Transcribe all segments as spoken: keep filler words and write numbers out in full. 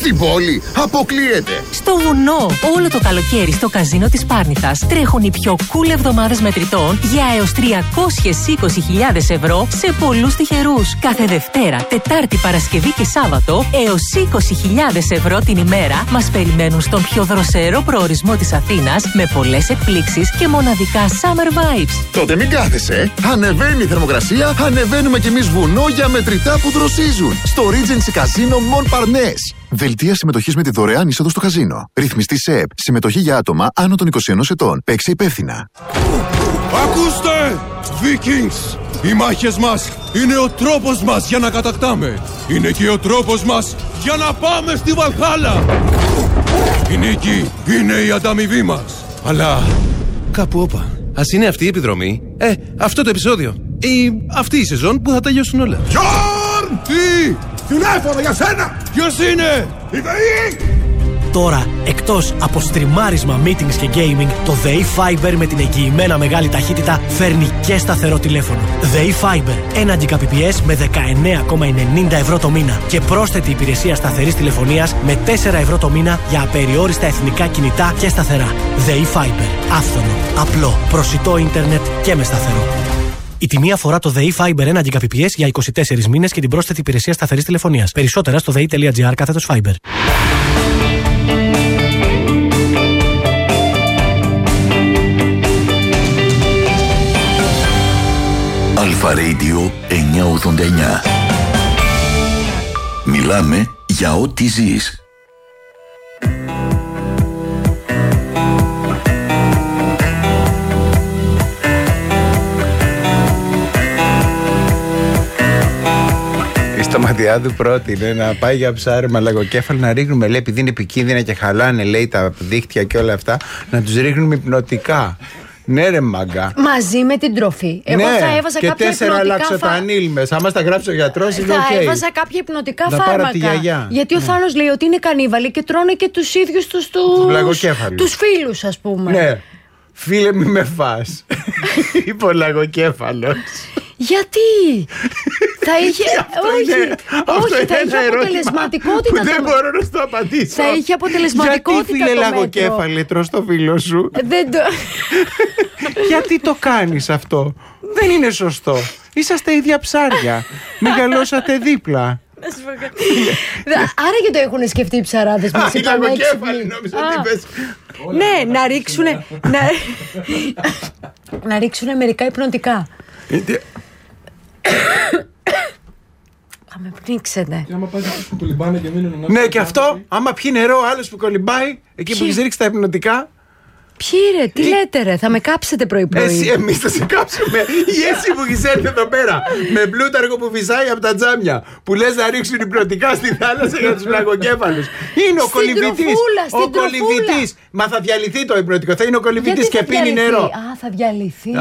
Στην πόλη αποκλείεται. Στο βουνό, όλο το καλοκαίρι στο καζίνο της Πάρνηθας τρέχουν οι πιο cool εβδομάδες μετρητών για έως τριακόσιες είκοσι χιλιάδες ευρώ σε πολλούς τυχερούς. Κάθε Δευτέρα, Τετάρτη, Παρασκευή και Σάββατο έως είκοσι χιλιάδες ευρώ την ημέρα μας περιμένουν στον πιο δροσερό προορισμό της Αθήνας με πολλές εκπλήξεις και μοναδικά summer vibes. Τότε μην κάθεσαι. Ανεβαίνει η θερμοκρασία, ανεβαίνουμε κι εμείς βουνό για μετρητά που δροσίζουν. Στο Regency Casino Mon Parnasse. Δελτία συμμετοχής με τη δωρεάν είσοδο στο καζίνο. Ρυθμιστή ΣΕΠ. Συμμετοχή για άτομα άνω των είκοσι ενός ετών. Παίξε υπεύθυνα. Ακούστε! Vikings! Οι μάχες μας είναι ο τρόπος μας για να κατακτάμε. Είναι και ο τρόπος μας για να πάμε στη Βαλχάλα. Η νίκη είναι η ανταμοιβή μας. Αλλά κάπου όπα. Ας είναι αυτή η επιδρομή. Ε, αυτό το επεισόδιο. Ή αυτή η σεζόν που θα τελειώσουν όλα. Γιόρν! Τι! Τηλέφωνο για σένα! Ποιος είναι? Η ΔΕΗ! Τώρα, εκτός από στριμάρισμα, meetings και gaming, το ΔΕΗ Fiber με την εγγυημένα μεγάλη ταχύτητα φέρνει και σταθερό τηλέφωνο. ΔΕΗ Fiber, ένα Gbps με δεκαεννέα κόμμα ενενήντα ευρώ το μήνα και πρόσθετη υπηρεσία σταθερής τηλεφωνίας με τέσσερα ευρώ το μήνα για απεριόριστα εθνικά κινητά και σταθερά. ΔΕΗ Fiber, άφθονο, απλό, προσιτό ίντερνετ και με σταθερό. Η τιμή αφορά το ΔΕΗ Fiber ένα Gbps για είκοσι τέσσερις μήνες και την πρόσθετη υπηρεσία σταθερής τηλεφωνίας. Περισσότερα στο δei.gr κάθετος Fiber. Αλφα Radio εννιακόσια ογδόντα εννιά. Μιλάμε για ό,τι ζεις. Η σταματιά του πρότεινε να πάει για ψάρεμα λαγοκέφαλο, να ρίχνουμε, λέει, επειδή είναι επικίνδυνα και χαλάνε, λέει, τα δίχτυα και όλα αυτά, να τους ρίχνουμε υπνοτικά. Ναι, ρε μάγκα. Μαζί με την τροφή. Εγώ ναι, θα έβαζα και κάποια τέσσερα υπνοτικά λαξοτανίλ φα... μέσα. Άμα τα γράψει ο γιατρός, είναι θα οκ. okay. έβαζα κάποια υπνοτικά να φάρμακα. Τη γιαγιά. Γιατί ναι. ο Θάνος λέει ότι είναι κανίβαλοι και τρώνε και τους ίδιους τους τους φίλους, ας πούμε. Ναι. Φίλε, μη με φας. Είπε ο λαγοκέφαλος. Γιατί θα είχε. όχι, όχι θα είχε αποτελεσματικότητα. Που δεν μπορώ να στο απαντήσω. Θα είχε αποτελεσματικότητα. Γιατί, φίλε λαγοκέφαλε, τρως το φίλο σου? Δεν το. Γιατί το κάνεις αυτό? Δεν είναι σωστό. Είσαστε ίδια ψάρια. Μεγαλώσατε δίπλα. Άρα και το έχουν σκεφτεί οι ψαράδες μας. Οι λαγοκέφαλοι νόμιζα ότι είπες. Ναι, να ρίξουνε. Να ρίξουνε μερικά υπνοτικά. Θα με πνίξετε. Και άμα πάει που κολυμπάνε και μείνουν να. Ναι, και αυτό, άμα πιει νερό, άλλος που κολυμπάει, εκεί που έχεις ρίξει τα υπνοτικά. Ποιοι ρε, τι λέτε ρε, θα με κάψετε πρωί-πρωί. Εσύ, εμείς θα σε κάψουμε. Ή εσύ που έχεις έρθει εδώ πέρα με μπλούταργο που φυσάει από τα τζάμια, που λες να ρίξουν υπνοτικά στη θάλασσα για τους λαγοκέφαλους. Είναι ο κολυμβητής. Ο κολυμβητής. Μα θα διαλυθεί το υπνοτικό. Θα είναι ο κολυμβητής και πίνει νερό. Α, θα διαλυθεί.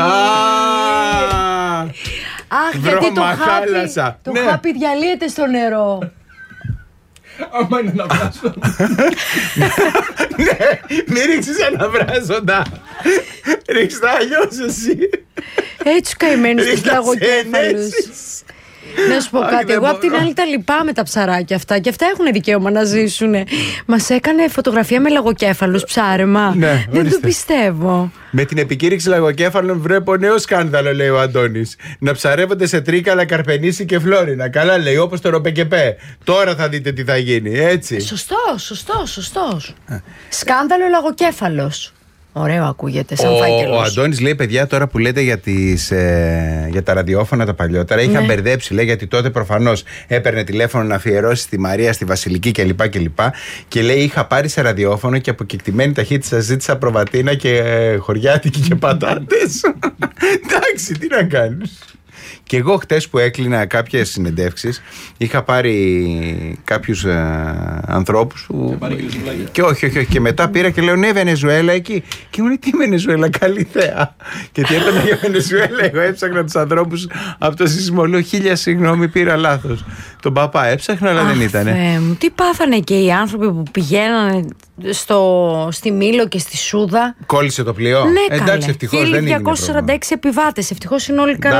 Αχ, γιατί το χάπι, το ναι. χάπι διαλύεται στο νερό. Άμα είναι αναβράσοντα. Ναι, μη ρίξεις αναβράσοντα. Ρίξεις τα αλλιώς εσύ. Έτσι καημένους τους λαγοκέφαλους. Να σου πω κάτι, εγώ απ' την άλλη τα λυπάμαι τα ψαράκια αυτά και αυτά έχουν δικαίωμα να ζήσουν. Μας έκανε φωτογραφία με λαγοκέφαλους ψάρεμα. Ναι, δεν το πιστεύω. Με την επικήρυξη λαγοκέφαλων βλέπω νέο σκάνδαλο, λέει ο Αντώνης. Να ψαρεύονται σε Τρίκαλα, Καρπενήσι και Φλόρινα. Καλά λέει, όπως το Ροπεκεπέ. Τώρα θα δείτε τι θα γίνει, έτσι. Σωστός, σωστός, σωστός. Σκάνδαλο λαγοκέφαλος. Ωραίο ακούγεται σαν φάκελος. Ο Αντώνης λέει, παιδιά, τώρα που λέτε για, τις, ε, για τα ραδιόφωνα τα παλιότερα, είχα ναι. μπερδέψει, λέει, γιατί τότε προφανώς έπαιρνε τηλέφωνο να αφιερώσει στη Μαρία, στη Βασιλική κλπ. Και, και λέει, είχα πάρει σε ραδιόφωνο και από κεκτημένη ταχύτητα ζήτησα προβατίνα και ε, χωριάτικη και πατάτες. Εντάξει, τι να κάνεις. Και εγώ χτες που έκλεινα κάποιες συνεντεύξεις, είχα πάρει κάποιους ε, ανθρώπους που... και, και όχι, όχι, όχι. Και μετά πήρα και λέω, ναι, Βενεζουέλα εκεί. Και μου λέει, τι Βενεζουέλα, καλή θέα. Και τι έπαιρνα για Βενεζουέλα, εγώ έψαχνα τους ανθρώπους από το σεισμολό. Χίλια συγγνώμη, πήρα λάθος. Τον παπά έψαχνα, αλλά Αχ, δεν ήτανε. Μου, τι πάθανε και οι άνθρωποι που πηγαίνανε στο, στη Μήλο και στη Σούδα. Κόλλησε το πλοίο. Ναι, εντάξει, ευτυχώς δεν είναι. χίλια διακόσιοι σαράντα έξι επιβάτες, ευτυχώς είναι όλοι καλά. Εντάξει, όλα ε.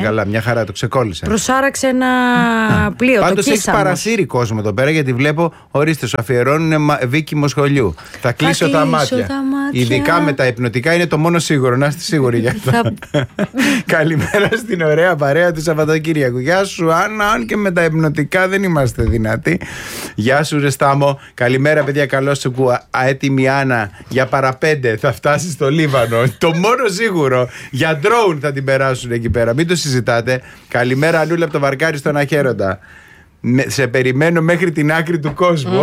καλά, μια χαρά, το ξεκόλλησε. Προσάραξε ένα πλοίο. Πάντως έχει παρασύρει κόσμο εδώ πέρα, γιατί βλέπω, ορίστε, σου αφιερώνουν Βίκη σχολείου. Θα κλείσω θα τα κλείσω μάτια. τα μάτια. Ειδικά με τα υπνοτικά είναι το μόνο σίγουρο, να είστε σίγουροι για αυτό. Καλημέρα στην ωραία παρέα του Σαββατοκύριακου. Γεια σου, Άννα, αν και με τα υπνοτικά δεν είμαστε δυνατοί. Γεια σου, Ρεστάμο. Καλημέρα, παιδιά, καλώ σου ακούω. Έτοιμη Άννα, για παραπέντε θα φτάσει στο Λίβανο. Το μόνο σίγουρο. Για ντρόουν θα την περάσουν εκεί πέρα. Μην το συζητάτε. Καλημέρα, Ανούλα, από το Βαρκάρι στον Αχέροντα. Σε περιμένω μέχρι την άκρη του κόσμου.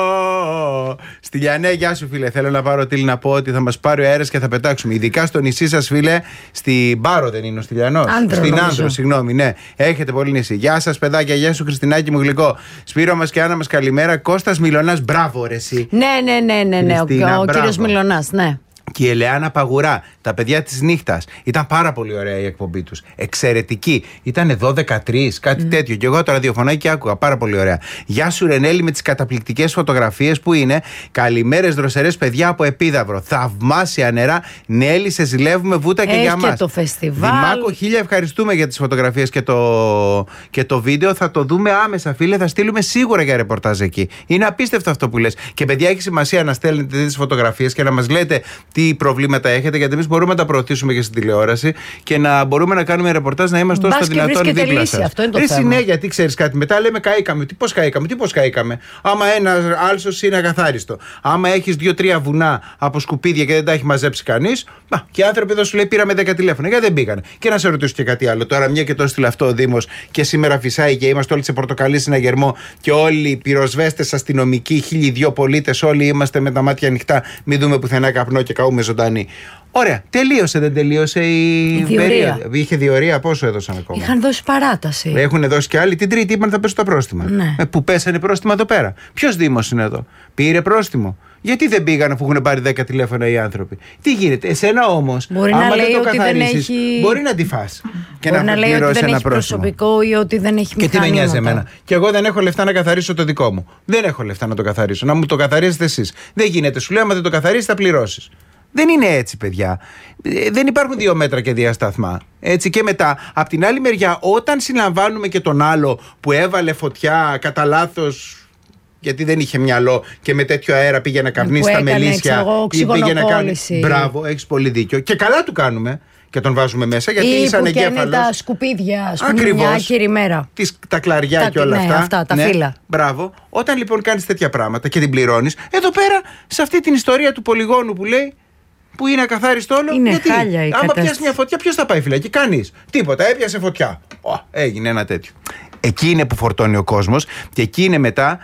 Mm. Oh. Στη Λιανέ, γεια σου, φίλε. Θέλω να πάρω τίλ να πω ότι θα μας πάρει ο αέρας και θα πετάξουμε. Ειδικά στο νησί σας, φίλε. Στην Πάρο δεν είναι ο Στυλιανός. Στην Άνδρο, συγγνώμη, ναι. Έχετε πολύ νησί. Γεια σας, παιδάκια. Γεια σου, Χριστινάκη μου γλυκό. Σπύρο μας και Άννα μας, καλημέρα. Κώστας Μιλωνάς, μπράβο, ρε εσύ. Ναι, ναι, ναι, ναι, ναι. Χριστίνα, ο κύριος Μιλωνάς, ναι. Και η Ελεάνα Παγουρά, τα παιδιά της νύχτας. Ήταν πάρα πολύ ωραία η εκπομπή τους. Εξαιρετική. Ήταν δώδεκα τρία, κάτι mm. τέτοιο. Και εγώ το ραδιοφωνάκι και άκουγα. Πάρα πολύ ωραία. Γεια σου, Ρενέλη, με τις καταπληκτικές φωτογραφίες που είναι. Καλημέρες, δροσερές παιδιά από Επίδαυρο. Θαυμάσια νερά. Νέλη, σε ζηλεύουμε, βούτα και Έχει για μας. Και το φεστιβάλ. Δημάκο, χίλια ευχαριστούμε για τις φωτογραφίες και το, και το βίντεο. Θα το δούμε άμεσα, φίλε. Θα στείλουμε σίγουρα για ρεπορτάζ εκεί. Είναι απίστευτο αυτό που λες. Και παιδιά, έχει σημασία να στέλνετε τις φωτογραφίες και να μας λέτε τι προβλήματα έχετε, γιατί εμείς μπορούμε να τα προωθήσουμε και στην τηλεόραση και να μπορούμε να κάνουμε ρεπορτάζ, να είμαστε όσο το δυνατόν δίπλα σας. Αυτό είναι το Εσύ, θέμα. ναι, γιατί ξέρεις κάτι. Μετά λέμε καήκαμε. Τι πώς καήκαμε, τι πώς καήκαμε. Άμα ένα άλσος είναι ακαθάριστο. Άμα έχεις δύο-τρία βουνά από σκουπίδια και δεν τα έχει μαζέψει κανείς, και οι άνθρωποι εδώ σου λέει πήραμε δέκα τηλέφωνα. Γιατί δεν πήγανε. Και να σε ρωτήσω και κάτι άλλο. Τώρα, μια και το έστειλε αυτό ο Δήμος και σήμερα φυσάει και είμαστε όλοι σε πορτοκαλί συναγερμό και όλοι οι πυροσβέστες, αστυνομικοί, χίλιοι δυο πολίτες, όλοι είμαστε με τα μάτια ανοιχτά. Μην δούμε πουθενά καπνό και καούμε ζωντανή. Ωραία. Τελείωσε, δεν τελείωσε η, η διορία. Είχε διορία, πόσο έδωσαν ακόμα. Είχαν δώσει παράταση. Έχουν δώσει και άλλοι. Την Τρίτη είπαν θα πέσουν τα πρόστιμα. Ναι. Ε, που πέσανε πρόστιμα εδώ πέρα. Ποιος Δήμος είναι εδώ. Πήρε πρόστιμο. Γιατί δεν πήγαν αφού έχουν πάρει δέκα τηλέφωνα οι άνθρωποι. Τι γίνεται. Εσένα όμως, άμα δεν το καθαρίσεις, έχει... μπορεί να τη φας. Και μπορεί να, να λέει ότι δεν έχει πρόστιμο. προσωπικό ή ότι δεν έχει μηχανήματα. Και τι με νοιάζει εμένα. Και εγώ δεν έχω λεφτά να καθαρίσω το δικό μου. Δεν έχω λεφτά να το καθαρίσω. Να μου το καθαρίσετε εσείς. Δεν γίνεται. Σου λέω, άμα δεν το καθαρίσεις, θα πληρώσεις. Δεν είναι έτσι, παιδιά. Δεν υπάρχουν δύο μέτρα και διασταθμά. Έτσι, και μετά, απ' την άλλη μεριά, όταν συλλαμβάνουμε και τον άλλο που έβαλε φωτιά κατά λάθος, γιατί δεν είχε μυαλό και με τέτοιο αέρα πήγε να καπνίσει τα μελίσια ή πήγε να κάνει. Μπράβο, έχεις πολύ δίκιο. Και καλά του κάνουμε. Και τον βάζουμε μέσα γιατί ή είσαι ανεγκέφαλος. Ή τα σκουπίδια, ας πούμε, μια άκυρη μέρα. Τις, τα κλαριά τα, και όλα ναι, αυτά. αυτά τα ναι, φύλλα. Μπράβο. Όταν λοιπόν κάνεις τέτοια πράγματα και την πληρώνεις, εδώ πέρα, σε αυτή την ιστορία του πολυγόνου που λέει, που είναι ακαθάριστο όλο. Είναι γιατί, χάλια η άμα πιάσει μια φωτιά, ποιος θα πάει φυλακή? Κανείς. Τίποτα. Έπιασε φωτιά. Ω, έγινε ένα τέτοιο. Εκεί είναι που φορτώνει ο κόσμος και εκεί είναι μετά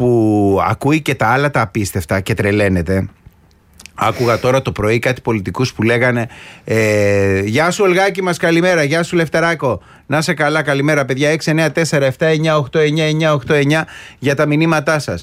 που ακούει και τα άλλα τα απίστευτα και τρελαίνεται. Άκουγα τώρα το πρωί κάτι πολιτικούς που λέγανε ε, γεια σου Ολγάκη μας, καλημέρα. Γεια σου Λευτεράκο. Να είσαι καλά, καλημέρα παιδιά. έξι εννιά τέσσερα επτά εννιά οκτώ εννιά εννιά οκτώ εννιά για τα μηνύματά σας.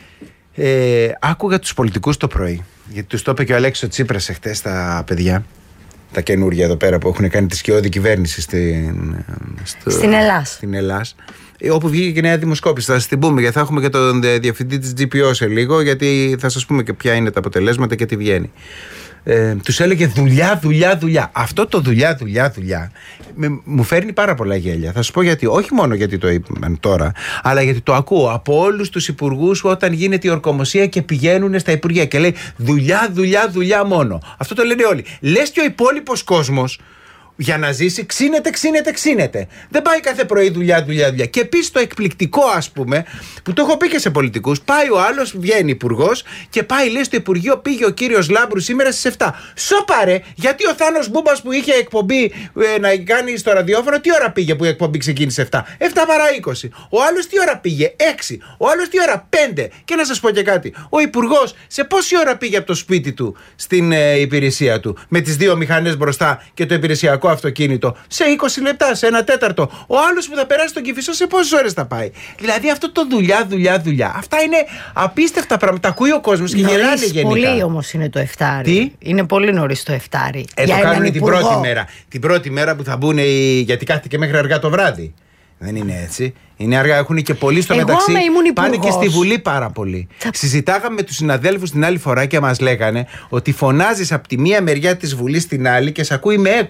Ε, άκουγα τους πολιτικούς το πρωί, γιατί τους το είπε και ο Αλέξης Τσίπρας εχθές στα παιδιά, τα καινούργια εδώ πέρα που έχουν κάνει τη σκιώδη κυβέρνηση στην, στο, στην Ελλάς. Στην Ελλάς. Όπου βγήκε και νέα δημοσκόπηση. Θα σας την πούμε, γιατί θα έχουμε και τον διευθυντή της τζι πι ο σε λίγο, γιατί θα σας πούμε και ποια είναι τα αποτελέσματα και τι βγαίνει. Ε, τους έλεγε δουλειά, δουλειά, δουλειά. Αυτό το δουλειά, δουλειά, δουλειά με, μου φέρνει πάρα πολλά γέλια. Θα σας πω γιατί. Όχι μόνο γιατί το είπαν τώρα, αλλά γιατί το ακούω από όλους τους υπουργούς όταν γίνεται η ορκομοσία και πηγαίνουν στα υπουργεία και λέει δουλειά, δουλειά, δουλειά μόνο. Αυτό το λένε όλοι. Λες και ο υπόλοιπος κόσμος για να ζήσει, ξύνεται, ξύνεται, ξύνεται. Δεν πάει κάθε πρωί δουλειά, δουλειά, δουλειά. Και επίσης το εκπληκτικό, ας πούμε, που το έχω πει και σε πολιτικούς, πάει ο άλλος, βγαίνει υπουργός και πάει, λέει, στο Υπουργείο, πήγε ο κύριος Λάμπρου σήμερα στις επτά. Σοπαρε, γιατί ο Θάνος Μπούμπας που είχε εκπομπή ε, να κάνει στο ραδιόφωνο, τι ώρα πήγε που η εκπομπή ξεκίνησε επτά? επτά παρά είκοσι. Ο άλλος τι ώρα πήγε? έξι. Ο άλλος τι ώρα? πέντε. Και να σας πω και κάτι. Ο υπουργός σε πόση ώρα πήγε από το σπίτι του στην ε, υπηρεσία του, με τις δύο μηχανές μπροστά και το υπηρεσιακό αυτοκίνητο? Σε είκοσι λεπτά, σε ένα τέταρτο. Ο άλλος που θα περάσει τον Κηφισό σε πόσες ώρες θα πάει? Δηλαδή αυτό το δουλειά, δουλειά, δουλειά. Αυτά είναι απίστευτα πράγματα. Τα ακούει ο κόσμος και γελάνε γενικά. Πολύ όμως είναι το εφτάρι. Τι? Είναι πολύ νωρίς το εφτάρι. Ε, το κάνουν την πρώτη μέρα. Την πρώτη μέρα που θα μπουν οι... γιατί κάθεται και μέχρι αργά το βράδυ. Δεν είναι έτσι. Είναι αργά, έχουν και πολλοί στο Εγώ μεταξύ. Πάνε υπουργός. και στη Βουλή πάρα πολύ. Θα... Συζητάγαμε με τους συναδέλφους την άλλη φορά και μας λέγανε ότι φωνάζεις από τη μία μεριά της Βουλής στην άλλη και σε ακούει με έκο.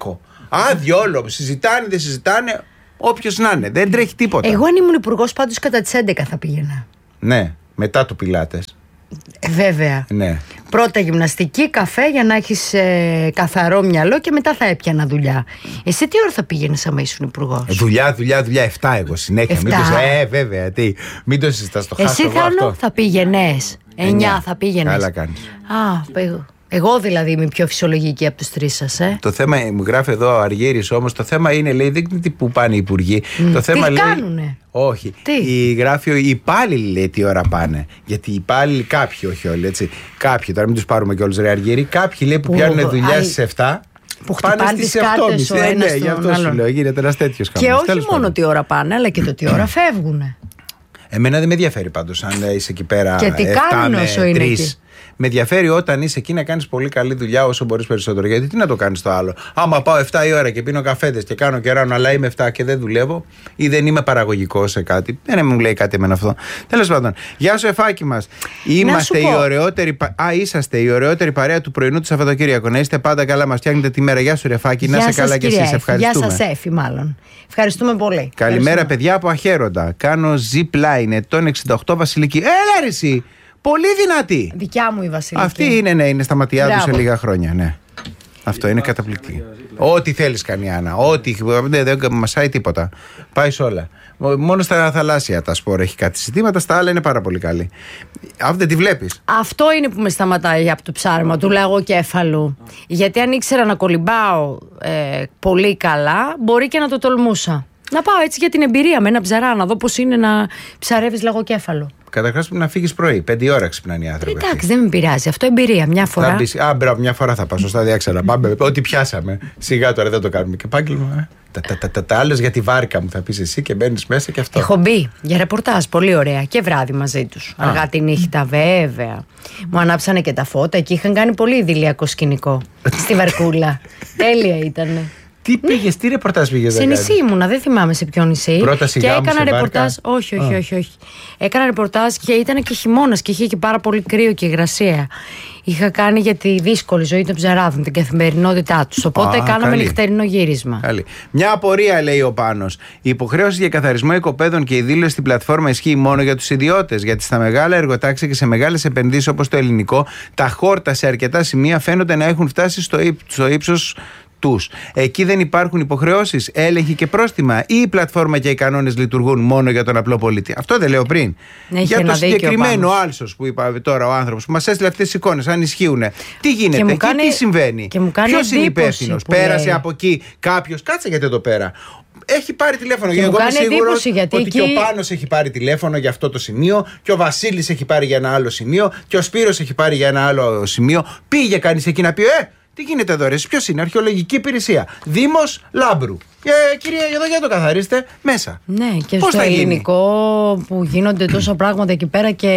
Άδειο όλο. Συζητάνε, δεν συζητάνε. Όποιος να είναι. Δεν τρέχει τίποτα. Εγώ αν ήμουν υπουργός πάντως κατά τις έντεκα θα πήγαινα. Ναι, μετά το πιλάτες. Ε, βέβαια. Ναι. Πρώτα γυμναστική, καφέ για να έχεις ε, καθαρό μυαλό και μετά θα έπιανα δουλειά. Εσύ τι ώρα θα πήγαινες άμα ήσουν υπουργός? Ε, δουλειά, δουλειά, δουλειά. εφτά εγώ συνέχεια. Μην το, ε, βέβαια. Τι, μην το συζητάς, το χάσω. Εσύ Θάνο θα πήγαινες? εννιά θα πήγαινες? Καλά κάνεις. Α, εγώ. Εγώ δηλαδή είμαι πιο φυσιολογική από τους τρεις σας, ε. Το θέμα, μου γράφει εδώ ο Αργύρης όμως, το θέμα είναι, λέει, δεν είναι που πάνε οι υπουργοί. Mm. Το θέμα, τι λέει, κάνουνε? Όχι. Τι? Η, γράφει, οι υπάλληλοι, λέει, τι ώρα πάνε. Γιατί οι υπάλληλοι, κάποιοι, όχι όλοι, έτσι. Κάποιοι, τώρα μην τους πάρουμε κιόλας, ρε Αργύρη, κάποιοι, λέει, που, που πιάνουν δουλειά α, στις εφτά. Που χτυπάνε τις κάρτες ο ένας ναι, στον γι' αυτό άλλον. σου λέω, γίνεται ένας τέτοιος Και χαμός. όχι μόνο τι ώρα πάνε, αλλά και το τι ώρα φεύγουνε. Εμένα δεν με ενδιαφέρει πάντως αν είσαι εκεί πέρα Και τι εφτά κάνουν με όσο είναι τρεις. εκεί. Με ενδιαφέρει όταν είσαι εκεί να κάνεις πολύ καλή δουλειά όσο μπορείς περισσότερο. Γιατί τι να το κάνεις το άλλο. Άμα πάω εφτά η ώρα και πίνω καφέδες και κάνω κεράνο, αλλά είμαι εφτά και δεν δουλεύω ή δεν είμαι παραγωγικός σε κάτι. Δεν μου λέει κάτι εμένα αυτό. Τέλος πάντων. Γεια σου, Εφάκη μας. Είμαστε η ωραιότερη, α, είσαστε η ωραιότερη παρέα του πρωινού του Σαββατοκύριακου. Να είστε πάντα καλά, μας φτιάχνετε τη μέρα. Γεια σου, Εφάκη. Να είσαι καλά κι εσείς. Ευχαριστούμε. Γεια σας, Εφη, μάλλον. Ευχαριστούμε πολύ. Καλημέρα, παιδιά από Αχέροντα. Κάνω zip line ετών εξήντα οκτώ Βασιλική. Έλα, ρε εσύ. Πολύ δυνατή. Δικιά μου η Βασιλική. Αυτή είναι, ναι, είναι στα ματιά του Μπράβο. σε λίγα χρόνια, ναι. Αυτό είναι καταπληκτικό. Ό,τι θέλεις κάνει η Άννα. Ό,τι. Δεν, δεν μασάει τίποτα. Πάει σε όλα. Μόνο στα θαλάσσια τα σπορ έχει κάτι ζητήματα, στα άλλα είναι πάρα πολύ καλή. Αυτό δεν τη βλέπεις. Αυτό είναι που με σταματάει από το ψάρεμα του λαγοκέφαλου. Γιατί αν ήξερα να κολυμπάω ε, πολύ καλά, μπορεί και να το τολμούσα. Να πάω έτσι για την εμπειρία με ένα ψαρά, να δω πώς είναι να ψαρεύεις λαγοκέφαλο. Καταρχάς πρέπει να φύγεις πρωί. Πέντε ώρα ξυπνάνε οι άνθρωποι. Εντάξει, δεν με πειράζει. Αυτό εμπειρία. Μια φορά. Μπεις, α, μπράβο, μια φορά θα πάω. Σωστά, διάξερα. Πάμε. Ό,τι πιάσαμε. Σιγά τώρα δεν το κάνουμε. Και επάγγελμα. Ε. Τα, τα, τα, τα, τα άλλες για τη βάρκα μου θα πεις εσύ και μπαίνεις μέσα και αυτό. Έχω μπει για ρεπορτάζ. Πολύ ωραία. Και βράδυ μαζί τους. Αργά τη νύχτα, βέβαια. Μου ανάψανε και τα φώτα και είχαν κάνει πολύ ιδηλιακό σκηνικό. Στη βαρκούλα. Τέλεια ήτανε. Τι πήγες, τι ρεπορτάζ πήγες? Σε νησί ήμουνα, δεν θυμάμαι σε ποιο νησί. Πρώτα και σιγά μου έκανα σε ρεπορτάζ. βάρκα. Όχι, όχι, όχι, όχι. Έκανα ρεπορτάζ και ήταν και χειμώνας και είχε και πάρα πολύ κρύο και υγρασία. Είχα κάνει για τη δύσκολη ζωή των ψαράδων, την καθημερινότητά τους. Οπότε Α, κάναμε καλή. νυχτερινό γύρισμα. Καλή. Μια απορία, λέει ο Πάνος. Η υποχρέωση για καθαρισμό οικοπαίδων και η δήλωση στην πλατφόρμα ισχύει μόνο για τους ιδιώτες. Γιατί στα μεγάλα εργοτάξια και σε μεγάλες επενδύσεις όπως το ελληνικό, τα χόρτα σε αρκετά σημεία φαίνονται να έχουν φτάσει στο, ύψ, στο ύψος τους. Εκεί δεν υπάρχουν υποχρεώσεις, έλεγχοι και πρόστιμα, ή η πλατφόρμα και οι κανόνες λειτουργούν μόνο για τον απλό πολίτη? Αυτό δεν λέω πριν. Έχει για ένα το δίκιο συγκεκριμένο Πάνος. άλσος που είπα τώρα ο άνθρωπος που μας έστειλε αυτές τις εικόνες, αν ισχύουν. Τι γίνεται Και μου εκεί, κάνει- τι συμβαίνει, και μου κάνει ποιος είναι εντύπωση υπεύθυνος? που Πέρασε λέει. από εκεί κάποιος, κάτσε γιατί εδώ πέρα. Έχει πάρει τηλέφωνο. Και Και μου εγώ είμαι κάνει σίγουρος εντύπωση, γιατί ότι και εκεί- ο Πάνος έχει πάρει τηλέφωνο για αυτό το σημείο, και ο Βασίλης έχει πάρει για ένα άλλο σημείο, και ο Σπύρος έχει πάρει για ένα άλλο σημείο. Πήγε κανείς εκεί να πει: Ε, τι γίνεται εδώ, ρε, ποιος είναι? Αρχαιολογική υπηρεσία. Δήμος Λάμπρου. Και κυρία, εδώ για το καθαρίστε μέσα. Ναι, και Πώς στο θα γίνει? ελληνικό που γίνονται τόσα πράγματα εκεί πέρα και,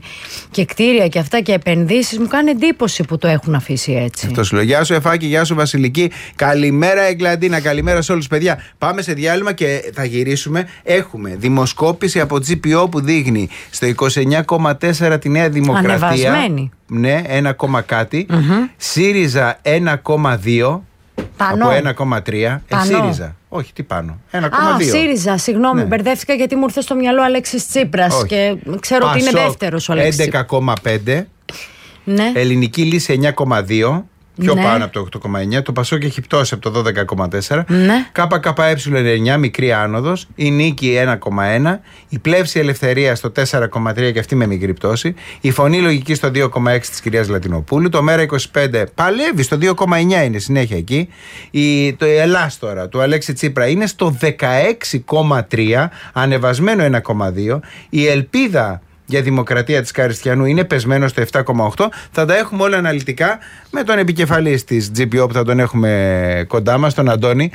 και κτίρια και αυτά και επενδύσεις, μου κάνει εντύπωση που το έχουν αφήσει έτσι. Αυτό σου λέω. Γεια σου, Εφάκη, γεια σου, Βασιλική. Καλημέρα, Εγκλαντίνα. Καλημέρα σε όλους, παιδιά. Πάμε σε διάλειμμα και θα γυρίσουμε. Έχουμε δημοσκόπηση από τζι πι ο που δείχνει στο είκοσι εννιά κόμμα τέσσερα τη Νέα Δημοκρατία. Ανεβασμένη. Ναι, ένα κόμμα κάτι. ΣΥΡΙΖΑ ένα κόμμα δύο. Πανώ. Από ένα κόμμα τρία. Ε, Πανώ. ΣΥΡΙΖΑ. Όχι, τι πάνω. ένα κόμμα δύο. Α, ΣΥΡΙΖΑ, συγγνώμη, Ναι. μπερδεύτηκα γιατί μου ήρθε στο μυαλό Αλέξης Τσίπρας Όχι. και ξέρω ότι είναι Πασόκ δεύτερος ο Αλέξης έντεκα κόμμα πέντε. Ναι. Ελληνική Λύση εννιά κόμμα δύο. Πιο Ναι. πάνω από το οκτώ κόμμα εννιά. Το Πασόκ έχει πτώσει από το δώδεκα κόμμα τέσσερα. Ναι. ΚΚΕ εννιά, μικρή άνοδος. Η Νίκη ένα κόμμα ένα. Η Πλεύση Ελευθερία στο τέσσερα κόμμα τρία και αυτή με μικρή πτώση. Η Φωνή Λογική στο δύο κόμμα έξι της κυρίας Λατινοπούλου. Το Μέρα είκοσι πέντε παλεύει στο δύο κόμμα εννιά, είναι συνέχεια εκεί. Η, το Ελλάς τώρα του Αλέξη Τσίπρα είναι στο δεκαέξι κόμμα τρία, ανεβασμένο ένα κόμμα δύο. Η Ελπίδα για Δημοκρατία της Καριστιανού είναι πεσμένο στο επτά κόμμα οκτώ. Θα τα έχουμε όλα αναλυτικά με τον επικεφαλής της τζι πι ο που θα τον έχουμε κοντά μας, τον Αντώνη,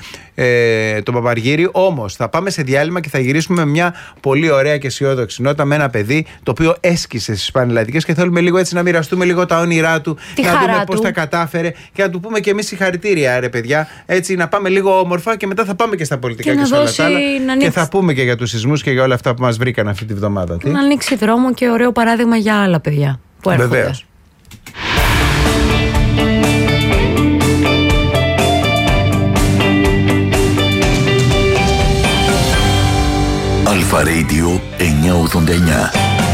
ε, τον Παπαργύρη. Όμως θα πάμε σε διάλειμμα και θα γυρίσουμε με μια πολύ ωραία και αισιόδοξη νότα με ένα παιδί το οποίο έσκησε στις Πανελλαδικές και θέλουμε λίγο έτσι να μοιραστούμε λίγο τα όνειρά του, Τη να χαρά δούμε πώς του. τα κατάφερε και να του πούμε και εμείς συγχαρητήρια, ρε παιδιά. Έτσι να πάμε λίγο όμορφα και μετά θα πάμε και στα πολιτικά Και και, να σε όλα δώσει- τα άλλα. να Και ανοίξει- θα πούμε και για τους σεισμούς και για όλα αυτά που μας βρήκαν αυτή τη βδομάδα. Τι? Να ανοίξει δρόμο και ωραίο παράδειγμα για άλλα παιδιά που έρχονται. Βεβαίως. Αλφα Radio εννιακόσια ογδόντα εννιά.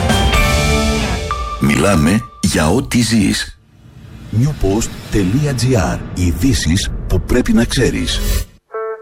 Μιλάμε για ό,τι ζεις. newpost.gr. Ειδήσεις που πρέπει να ξέρεις.